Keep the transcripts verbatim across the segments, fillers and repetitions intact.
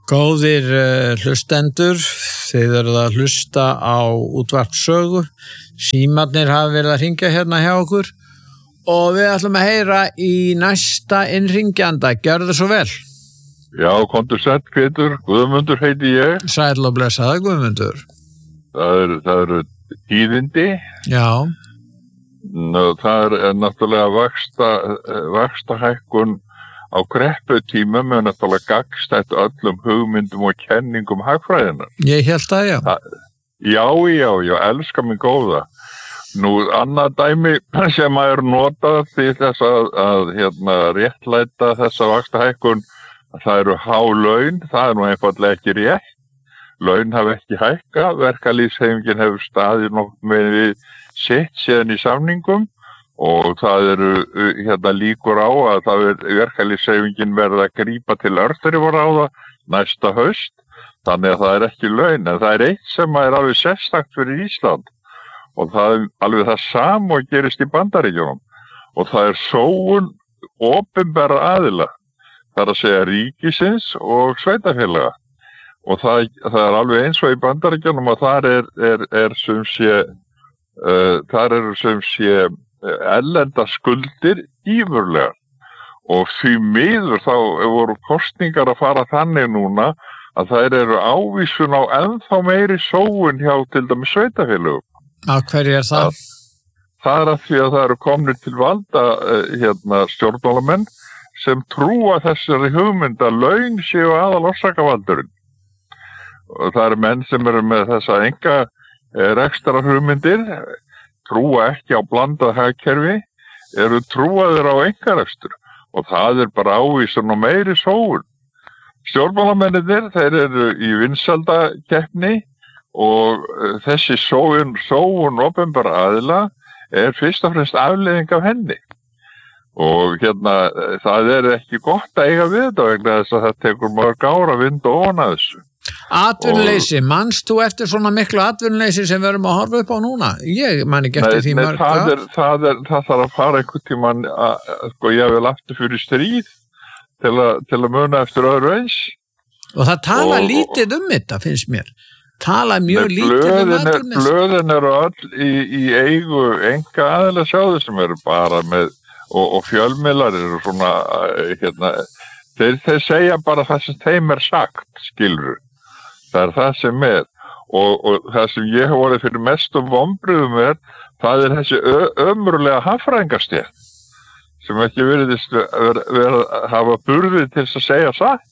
Góðir uh, hlustendur, þið eruð að hlusta á útvarp Sögu. Símarnir hafa verið að hringja hérna hjá okkur og við ætlum að heyra í næsta innringjanda. Gjörðu svo vel. Já, komdu sæll, Pétur. Guðmundur heiti ég. Sæll og blessaði, Guðmundur. Það eru, það eru tíðindi. Já. Nú, það er náttúrulega vaxta, vaxta hækkun á krepputímum er náttúrulega gagnstætt öllum hugmyndum og kenningum hagfræðinnar. Ég held að já. Það, já, já, já, elska mig góða. Nú, annað dæmi sem að er notað til þess að, að hérna, réttlæta þessa vaxtahækkun, það eru há laun, það er nú einfaldlega ekki rétt. Laun hafa ekki hækkað, verkalýðshreyfingin hefur staðið nokkuð með við sitt síðan í samningum og það eru hérna líkur á að það er verkalýðshreyfingin verið að grípa til örþrifaráða næsta haust, þannig að það er ekki laun, en það er eitt sem er alveg sérstakt fyrir Ísland og það er alveg það sama og gerist í Bandaríkjunum og það er sóun opinberra aðila, það er að segja ríkisins og sveitarfélaga og það, það er alveg eins og í Bandaríkjunum og þar er, er, er sem sé, uh, þar eru sem sé erlendar skuldir ífurlegar og því miður þá voru kosningar að fara þannig núna að þær eru ávísun á ennþá meiri sóun hjá til dæmis sveitarfélögum. Á hverju er það? Það, það er að því að það eru komnir til valda hérna, stjórnmálamenn sem trúa þessari hugmynd að laun séu aðal orsakavaldurinn. Og það eru menn sem eru með þessa enga rekstara hugmyndir, trúa ekki á blandað hagkerfi, eru trúaðir á einkarekstur og það er bara ávísun og meiri sóun. Stjórnmálamennirnir, þeir eru í vinsældakeppni og þessi sóun, sóun opinbera aðila er fyrst og fremst afleiðing af henni. Og hérna, það er ekki gott að eiga við þetta vegna þess að það tekur mörg ára að vinda ofan að þessu. Atvinnuleysi, manst þú eftir svona miklu atvinnuleysi sem við erum að horfa upp á núna? Ég man ekki eftir nei, því mörg það, er, það, er, það þarf að fara einhvern tímann að, sko, ég vil aftur fyrir stríð til, a, til að muna eftir öðru eins. Og það tala og, lítið um þetta, finnst mér. Tala mjög nei, lítið um atvinnuleysi. Blöðin eru öll í, í eigu enga aðeins sjáðu sem eru bara með, og, og fjölmiðlar eru svona, hérna, þeir, þeir segja bara það sem þeim er sagt, skilur. Það er það sem er og, og það sem ég hef vorið fyrir mestum vonbrigðum er, það er þessi ömurlega hagfræðingastétt sem ekki veriðist verið að hafa burði til þess að segja satt.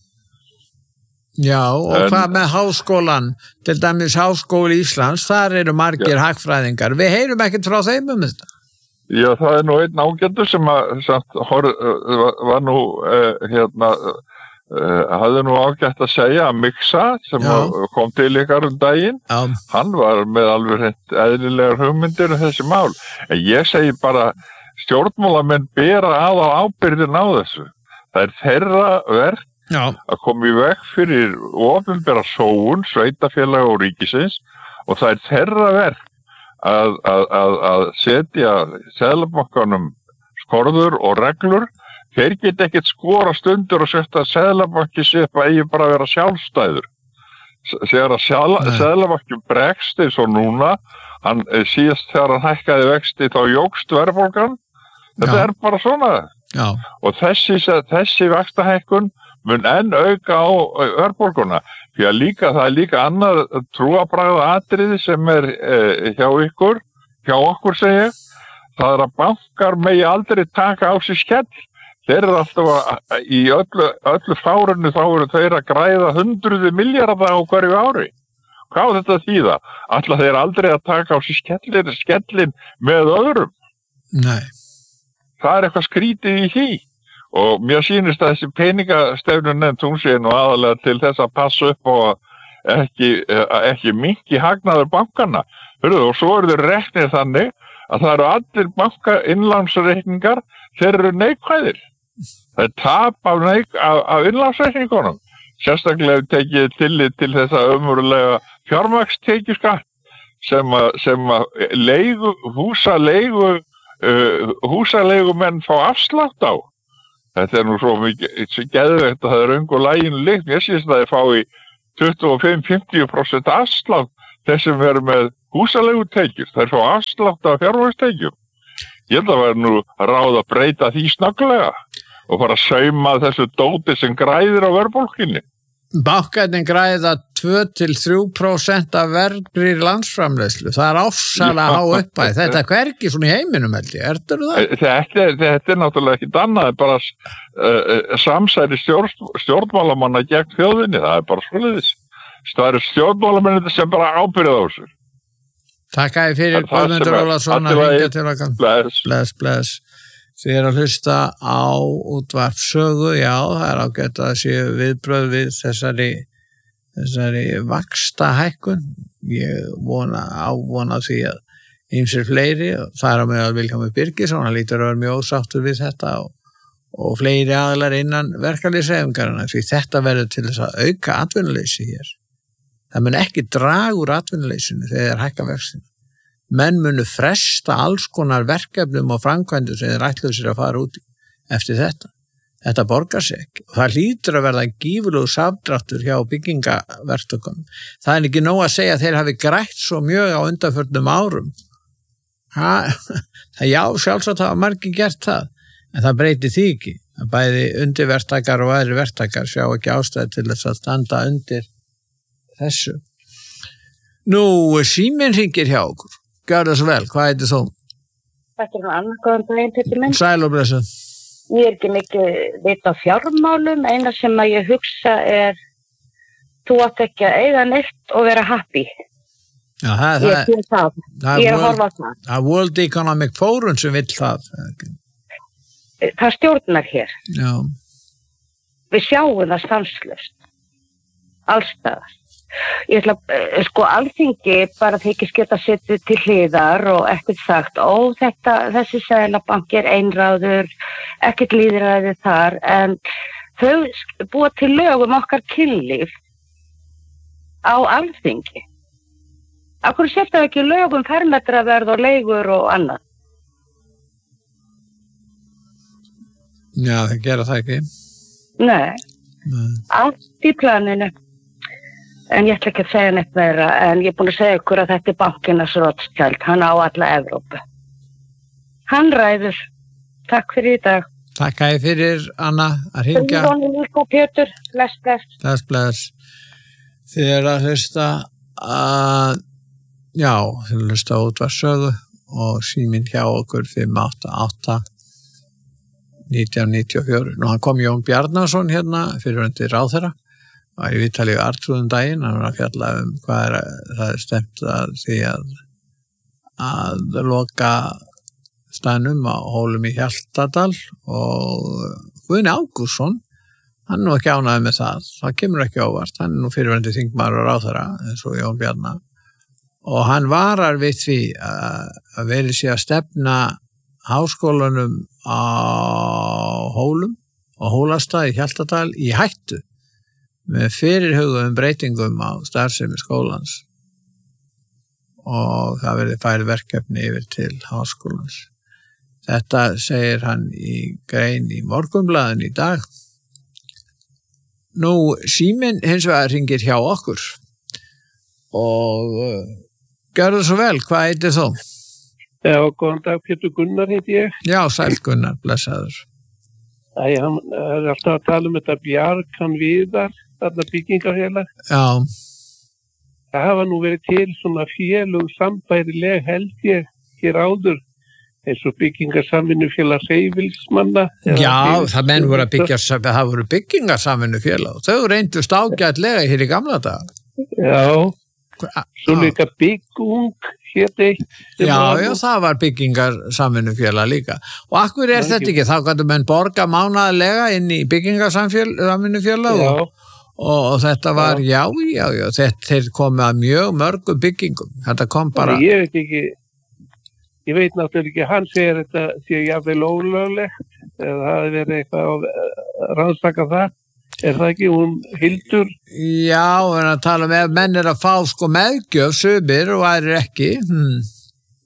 Já, og en, hvað með háskólan, til dæmis Háskóli Íslands, þar eru margir ja. hagfræðingar. Við heyrum ekkert frá þeim um þetta. Já, það er nú einn ágættur sem að, samt, hor, var nú uh, hérna Uh, hafði nú ágætt að segja að Mixa sem Já. kom til ykkar um daginn Já. hann var með alveg hreint eðlilegar hugmyndir um þessi mál en ég segi bara stjórnmálamenn bera að á ábyrgðin á þessu það er þeirra verk Já. að koma í veg fyrir opinbera sóun, sveitarfélaga og ríkisins og það er þeirra verk að, að, að, að setja seðlabankanum skorður og reglur. Þeir get ekkert skora stundur og setja að seðlabanki sér að eigi bara að vera sjálfstæður. Þegar að seðlabanki bregst eins og núna, hann síðast þegar hann hækkaði vexti þá jókst verðbólgan. Þetta Já. er bara svona. Já. Og þessi, þessi vaxtahækkun mun enn auka á verðbólguna. Því að líka, það er líka annað trúarbragða atriði sem er eh, hjá ykkur, hjá okkur segja. Það er að bankar megi aldrei taka á sig skell. Þeir eru alltaf að, í öllu, öllu fárunni þá eru þeir að græða hundruði milljarða á hverju ári. Hvað er þetta að þýða? Ætla þeir aldrei að taka á sig skellin, skellin með öðrum? Nei. Það er eitthvað skrítið í því. Og mér sýnist að þessi peningastefnun nefnt hún sé nú aðalega til þess að passa upp og ekki, ekki minki hagnaður bankana. Hörðu, og svo eru þeir reknir þannig að það eru allir banka innlánsreikningar, þeir eru neikvæðir. Það er tap af, af, af innlánsreikningunum. Sérstaklega tekið tillit til þessa ömurlega fjármagnstekjuskatt sem að, sem að leigu, húsaleigu, uh, húsaleigumenn fá afslátt á. þetta er nú svo mikið, svo geðveikt að það er öngu læginu líkt, ég sést að þið fái tuttugu og fimm til fimmtíu prósent afslátt þessum verður með húsaleigutekjur, þær fá afslátt af fjármagnstekjum. Ég held að vera nú ráð að breyta því snögglega og fara að sauma þessu dóti sem græðir á verðbólginni. Bankarnir græða tvö til þrjú prósent af vergri landsframleiðslu. Það er ofsalega há upphæð. Þetta er hvergi svona í heiminum, held ég. Ertu það? Þetta, þetta er náttúrulega ekkit annað, bara uh, samsæri stjórn, stjórnmálamanna gegn þjóðinni. Það er bara svoleiðis. Það eru stjórnmálamennir sem bara ábyrða á þessu. Takk að ég fyrir Guðmundur Ólafsson að hringja til okkar. Bless. Bless, bless. Þið er að hlusta á útvarp sögu, já, það er ágætt að séu viðbröð við þessari, þessari vaxtahækkun. Ég vona ávona því að ýmsir fleiri, það er á meðal Vilhjálmur Birgisson, hann lítur að vera mjög ósáttur við þetta og, og fleiri aðilar innan verkalýðshreyfingarinnar, því þetta verður til þess að auka atvinnuleysi hér. Það mun ekki draga úr atvinnuleysinu þegar þeir hækka vextina. Menn munu fresta alls konar verkefnum og framkvæmdum sem þeir ætluðu sér að fara út í eftir þetta. Þetta borgar sig ekki. Og það hlýtur að verða gífurlegur samdráttur hjá byggingaverktökum. Það er ekki nóg að segja að þeir hafi grætt svo mjög á undanförnum árum. Ha, það já, sjálfsagt hafa margir gert það, en það breyti því ekki. Að bæði undirverktakar og aðri verktakar sjá ekki ástæði til þess að standa undir þessu. Nú, síminn hringir hjá okkur. Gjör það svo vel, hvað heitir þú? Þetta er nú annað góðan daginn, Pétur minn. Sæl og blessu. Ég er ekki mikið vita á fjármálum, eina sem að ég hugsa er þú átt ekki að eiga neitt og vera happy. Já, það, ég er það. það. Ég er að horfa á það. Það er World Economic Forum sem vill það. Það stjórnar hér. Já. Við sjáum það stanslaust. Allstaðar. Ég ætla, sko, Alþingi bara þykist geta setið til hliðar og ekkert sagt, ó, þetta, þessi seðlabanki er einráður, ekkert lýðræði þar, en þau búa til lög um okkar kynlíf á Alþingi. Af hverju setja þau ekki lög um fermetraverð og leigur og annað? Já, það gera það ekki. Nei, Nei. Allt í planinu. En ég ætla ekki að segja neitt meira, en ég er búin að segja ykkur að þetta er bankinas Rothschild, hann á alla Evrópu. Hann ræður. Takk fyrir í dag. Takk að ég fyrir, Anna, að hringja. Fyrir líka og Pétur, bless, bless. Bless, bless. Þið er að hlusta að, já, þið er að hlusta á útvarp sögu og síminn hjá okkur fimm átta átta nítján níutíu og fjögur. Nú hann kom Jón Bjarnason hérna fyrir undir ráðherra. Og ég viðtali við Artrúðum daginn, hann var að fjalla um hvað er, það er stemt að því að, að loka staðnum á Hólum í Hjaltadal og Guðni Ágústsson, hann er nú ekki ánægður með það, það kemur ekki óvart, hann er nú fyrirverandi þingmaður og ráðherra eins og Jón Bjarna og hann varar við því að, að verið sé að stefna háskólanum á Hólum og Hólastað í Hjaltadal í hættu með fyrirhugum breytingum á starfsemi skólans og það verði færi verkefni yfir til háskólans. Þetta segir hann í grein í Morgunblaðinu í dag. Nú, síminn hins vegar hringir hjá okkur og uh, gjör það svo vel, hvað heitir þú? Já, góðan dag, Pétur Gunnar heiti ég. Já, sæl Gunnar, blessaður. Æ, hann er alltaf að tala um þetta Bjarkan Viðar, þarna byggingafélag. Já. Það hafa nú verið til svona félög sambærileg held ég hér áður, eins og byggingarsamvinnufélag Hreyfilsmanna. Já, það menn voru að byggja, það voru byggingarsamvinnufélag. Þau reyndust ágætlega hér í gamla dag. Já, svo líka Byggung hér eitt. Já, já, það var byggingarsamvinnufélag líka. Og akkur er þetta ekki, þá gætu menn borga mánaðarlega inn í byggingarsamvinnufélag og Og þetta var, já, já, já, þetta þeir komið að mjög mörgum byggingum. Þetta kom bara... Ég veit ekki, ég veit náttúrulega ekki, hann segir þetta sé jafnvel ólöglegt, eða það hefur verið eitthvað að rannsaka það. Er það ekki, hún Hildur? Já, en að tala um ef menn er að fá sko meðgjöf, sumir og aðrir ekki. Hmm.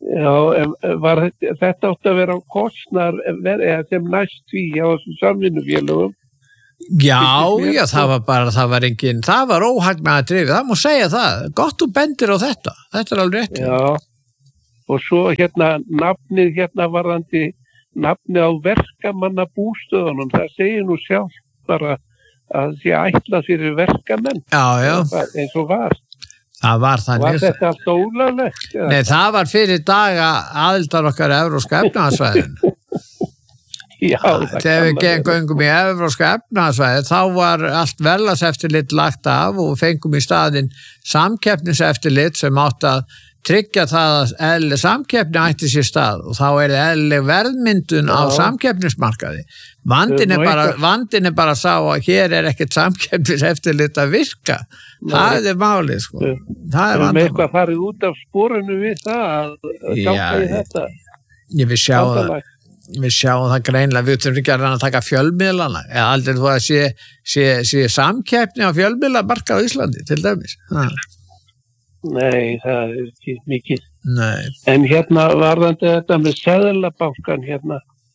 Já, en var þetta, þetta átt að vera á kostnar eða sem næst því á þessum samvinnufélögum? Já, já, það var bara, það var engin, það var óhagnaða drifið, það má segja það, gott þú bendir á þetta, þetta er alveg rétt. Já, og svo hérna nafnið hérna varðandi, nafnið á verkamannabústöðunum, það segir nú sjálf bara að sé ætlað fyrir verkamenn. Já, já. Eins og var. Það var þannig. Var þetta allt ólöglegt? Nei, það var fyrir daga aðildar okkar evrópska efnahagsvæðinu. Já. Þegar við gengum í evrópska efnahagsvæði, þá var allt verðlagseftirlit lagt af og fengum í staðinn samkeppniseftirlit sem átti að tryggja það að eðlileg samkeppni ætti sér stað og þá er eðlileg verðmyndun á samkeppnismarkaði. Vandin er bara, vandin er bara sá að hér er ekkert samkeppniseftirlit að virka. Nei. Það er málið, sko. Það er vandamál. Við eitthvað farið út af sporinu við það að ganga í þetta. Ég vil sjá það, við sjáum það greinlega, við þurfum ekki að reyna að taka fjölmiðlana. Eða aldrei þú að sé, sé, sé samkeppni á fjölmiðlamarkað á Íslandi, til dæmis. Það. Nei, það er ekki mikið. Nei. En hérna varðandi þetta með Seðlabankann hérna,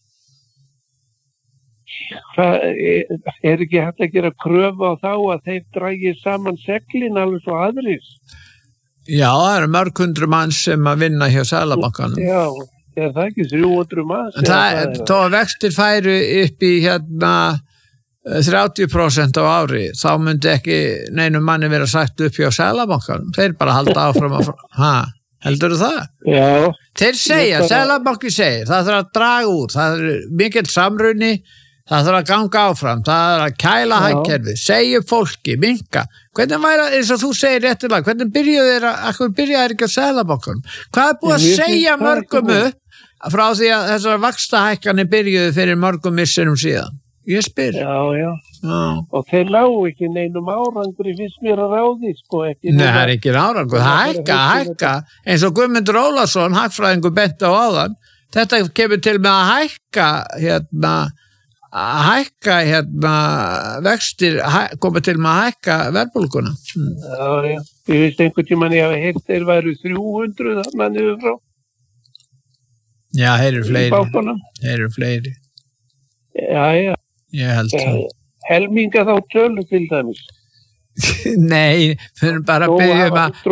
það er, er ekki hægt að gera kröfu á þá að þeir dragi saman seglin alveg svo aðris? Já, það eru mörg hundru manns sem að vinna hjá Seðlabankanum. Já, er það ekki þrjú hundruð manns? En það er, þó að vextir færu upp í hérna þrjátíu prósent á ári, þá myndi ekki neinum manni vera sagt upp hjá Seðlabankanum. Þeir bara halda áfram að, ha, heldur það? Já. Þeir segja, bara... Seðlabanki segir, það þarf að draga úr, það er mikill samruni, það þarf að ganga áfram, það þarf að kæla hagkerfið, segja fólki, minka. Hvernig væri, eins og þú segir réttilega, hvernig byrjuðu þeir að, akkur byrjaðu ekki á Seðlabankanum? Hvað er búið að segja mörgum upp frá því að þessar vaxtahækkanir byrjuðu fyrir mörgum misserum síðan? Ég spyr. Já, já, já. Og þeir lágu ekki neinum árangri fyrst mér að ráði, sko. Nei, það er ekki árangur, hækka, hækka, eins og Guðmundur Ólafsson, hagfræðingur benti á áðan, þetta kemur til með að hækka, hérna, að hækka, hérna, vextir, hæ, koma til með að hækka verðbólguna. Hmm. Já, já, ég veist einhvern tímann ég hafa heyrt þeir væru þrjú hundruð þarna niður frá. Já, þeir eru fleiri, þeir eru fleiri. Já, já. Ég held það. Helminga þá tölu til dæmis. Nei, við erum bara að byggja um að...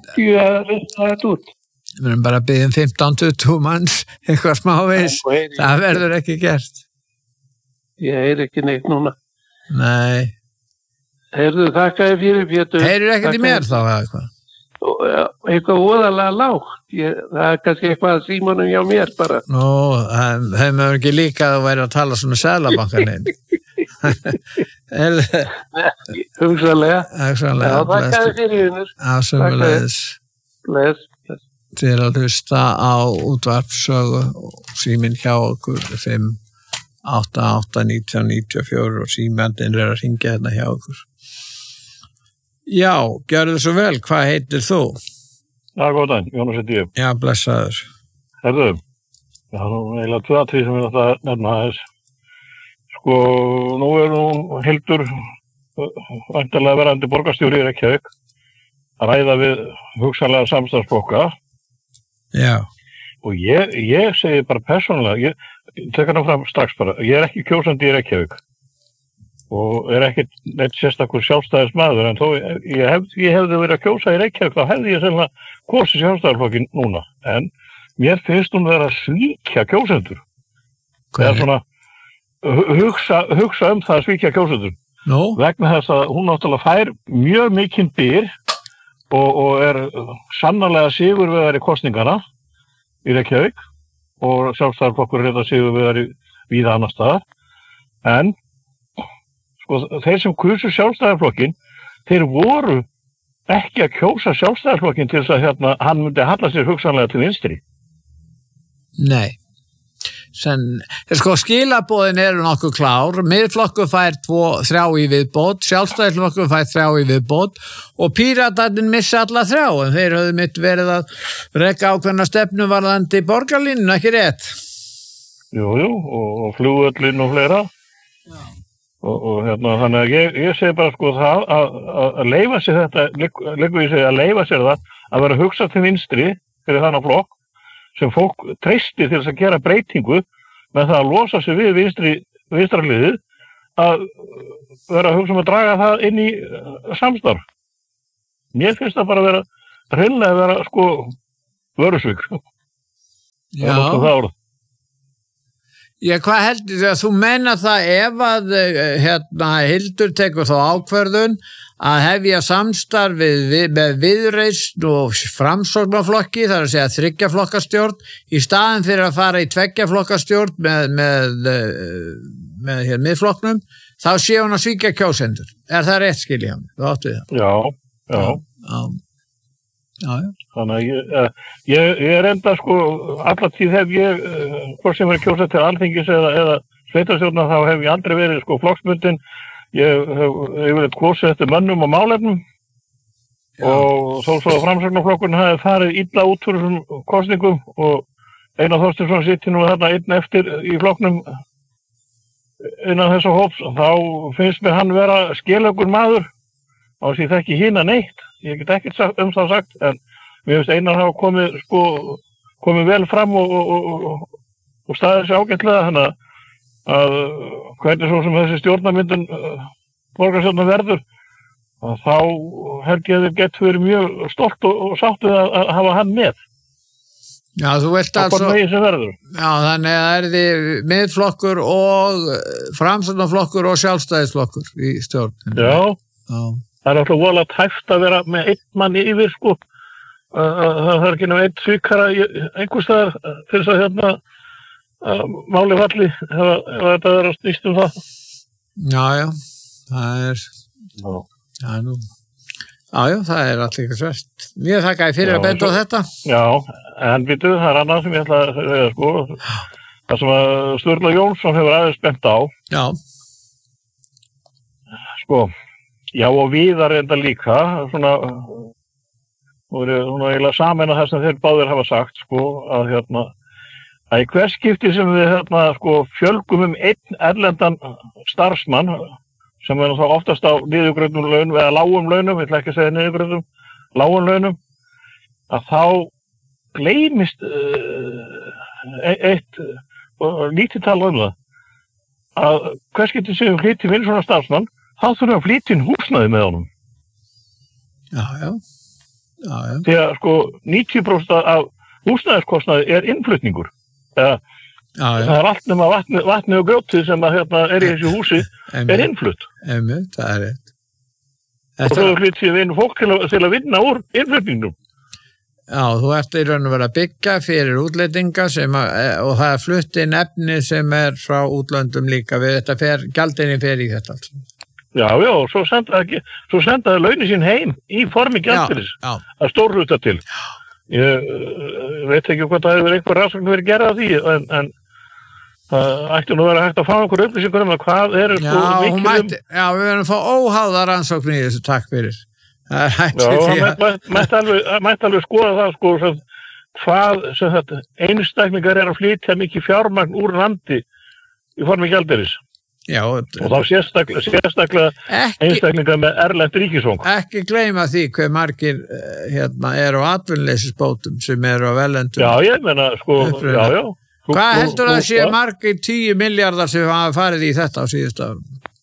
Við erum bara að byggja um fimmtán til tuttugu manns, eitthvað smávegis. Það verður ekki gert. Ég heyr ekki neitt núna. Nei. Heyrðu, þakkaði fyrir Pétur. Heyrðu ekkert í mér þá, eða eitthvað? Eitthvað óðalega lágt. Ég, það er kannski eitthvað að símanum hjá mér bara. Nú, það hefur ekki líka að vera að tala svona Seðlabankaninn. Hugsanlega. Hugsanlega. Já, þakkaði fyrir húnur. Ásumulegis. Bless. Þið er að hlusta á útvarpsögu og síminn hjá okkur fimm átta átta nítján níutíu og fjögur og símandinn er að hringja hérna hjá okkur. Já, gjörðu svo vel, hvað heitir þú? Já, góðan, Jónas heiti ég. Já, blessaður. Herðu, það er nú eiginlega tvö atriði sem við ætla að nefna aðeins. Sko, nú er nú Hildur, væntanlega verandi borgarstjóri í Reykjavík, að ræða við hugsanlega samstarfsflokka. Já. Og ég, ég segi bara persónulega, ég, ég tek hana fram strax bara, ég er ekki kjósandi í Reykjavík. Og er ekkert neitt sérstakur sjálfstæðismaður, en þó ég, hef, ég hefði verið að kjósa í Reykjavík, þá hefði ég sennilega kosið sjálfstæðisflokkin núna, en mér finnst hún vera að svíkja kjósendur. Það er svona hugsa, hugsa um það að svíkja kjósendur. No. Vegna þess að hún náttúrulega fær mjög mikinn byr og, og er sannarlega sigurvegari kosningana í Reykjavík og sjálfstæðisflokkur er þetta sigurvegari víða annars staðar, en sko, þeir sem kusu sjálfstæðisflokkin, þeir voru ekki að kjósa sjálfstæðisflokkin til þess að hérna, hann myndi halla sér hugsanlega til vinstri. Nei. Sen, sko, skilaboðin eru nokkuð klár. Miðflokkur fær tvo, þrjá í viðbót, sjálfstæðisflokkur fær þrjá í viðbót og Píratarnir missa alla þrjá, en þeir höfðu mitt verið að rekka ákveðna stefnu varðandi borgarlínun, ekki rétt? Jú, jú, og, og flugvöllin og fleira. Já. Og, og hérna, þannig að ég, ég segi bara sko það að, að, að leifa sér þetta, líka ég segi að leifa sér það, að vera hugsað til vinstri fyrir þannig flokk, sem fólk treysti til þess að gera breytingu með það að losa sig við vinstri, vinstraliðið að vera að hugsa um að draga það inn í samstarf. Mér finnst það bara að vera hreinlega að vera sko vörusvík. Já. Já, hvað heldur þú að þú menna það ef að hérna Hildur tekur þá ákvörðun að hefja samstarfið við, með Viðreisn og Framsóknarflokki, það er að segja þryggjaflokkastjórn, í staðin fyrir að fara í tveggjaflokkastjórn með, með, með hér miðflokknum, þá sé hún að svíkja kjósendur. Er það rétt skilja hann? Þú áttu við það? Já, já. Já, já. já. Þannig að ég, ég, ég er enda sko, alla tíð hef ég, hvort sem er kjósað til Alþingis eða, eða sveitarstjórnar, þá hef ég aldrei verið sko flokksbundin. Ég hef yfirleitt kosið eftir mönnum og málefnum. Já. Og þó svo að Framsóknarflokkurinn hafi farið illa út fyrir þessum kosningum og Einar Þorsteinsson situr nú þarna einn eftir í flokknum innan þessa hóps, þá finnst mér hann vera skelögur maður á þess að ég þekki hina neitt. Ég get ekkert um það sagt, en mér finnst Einar hafa komið, sko, komið vel fram og, og, og, og staðið sér ágætlega, þannig að að hvernig svo sem þessi stjórnarmyndun uh, borgarstjórnar verður, að þá held ég að þeir gett verið mjög stolt og, og sáttuð að, að hafa hann með. Já, þú vilt altså... Já, þannig að það er því miðflokkur og Framsóknarflokkur og Sjálfstæðisflokkur í stjórn. Já, Já. Það er alltaf voðalega tæft að vera með einn mann yfir, sko. Það er ekki nefn einn svíkara einhvers staðar til þess að hérna máli falli ef þetta er að snýst um það. Já, já, það er já, já, nú já, já, það er allir ekki svært. Mjög þakka ég fyrir já, að benda á þetta. Já, en vitu, það er annað sem ég ætla að segja, sko, það sem að Sturla Jónsson hefur aðeins bent á. Já. Sko, já og Viðar enda líka, svona, og er svona eiginlega saman að það sem þeir báðir hafa sagt, sko, að hérna að í hvers skipti sem við hérna, sko, fjölgum um einn erlendan starfsmann sem er þá oftast á niðurgreiddum launum eða lágum launum, ég ætla ekki að segja niðurgreiddum, lágum launum, að þá gleymist uh, eitt uh, lítið tala um það að hvers skipti sem við flytjum inn svona starfsmann, þá þurfum við að flytja inn húsnæði með honum. Já, já. Já, já. Því að sko níutíu prósent af húsnæðiskostnaði er innflutningur. Ja, já, já. Það er allt nema vatni, vatni og grjótið sem að, hérna, er í þessu húsi er innflutt. Einmitt, það er rétt. Og þú er flytt síðan inn fólk til að, til að vinna úr innflutningnum. Já, þú ert í raun og vera að byggja fyrir útlendinga sem að, og það er flutt inn efni sem er frá útlöndum líka við þetta fer, gjaldinni fer í þetta alls. Já, já, og svo sendaði senda launin sín heim í formi gjaldinnis að stórhluta til. Ég veit ekki hvort það hefur einhver rannsókn verið gerð af því, en, en það ætti nú að vera hægt að fá einhver upplýsingur um að hvað eru já, mikil mætti, um... Já, við verðum að fá óháða rannsókn í þessu, takk fyrir. Það er hægt já, því að... Já, mætti alveg, mætti alveg skoða það, sko, sem, hvað sem þetta einstaklingar er að flytja mikið fjármagn úr landi í formi gjaldeyris. Já, og þá sérstaklega, sérstaklega ekki, einstaklingar með erlent ríkisfang. Ekki gleyma því hver margir hérna, eru á atvinnuleysisbótum sem eru á velendum. Já, ég meina, sko, já, já. Hú, Hvað heldur það að sé margir tíu miljardar sem hafa farið í þetta á síðust árum?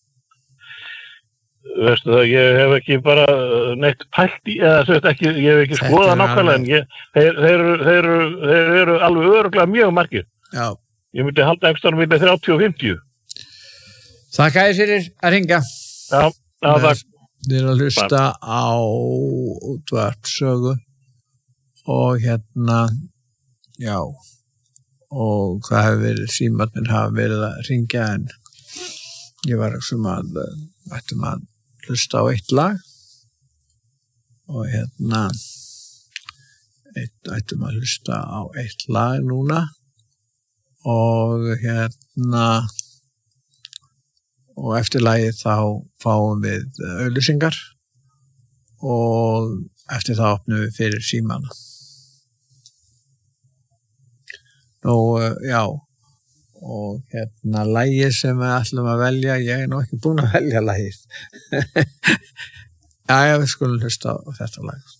Veistu það, ég hef ekki bara neitt pælt í, eða svo ekki, ég hef ekki skoðað nákvæmlega, en ég, þeir, þeir, þeir, þeir eru alveg örugglega mjög margir. Já. Ég myndi halda einhverstaðar milli þrjátíu og fimmtíu. Þakka þér fyrir að ringa. Já, já, takk. Við erum að hlusta á útvarpssögu og hérna, já, og hvað hefur verið, símarnir hafa verið að ringja en ég var ekki sem að ættum að hlusta á eitt lag og hérna, eitt, ættum að hlusta á eitt lag núna og hérna, og eftir lagið þá fáum við auglýsingar og eftir það opnum við fyrir símana. Nú, já, og hérna lagið sem við ætlum að velja, ég er nú ekki búin að velja lagið. Já, já, við skulum hlusta á þetta lag.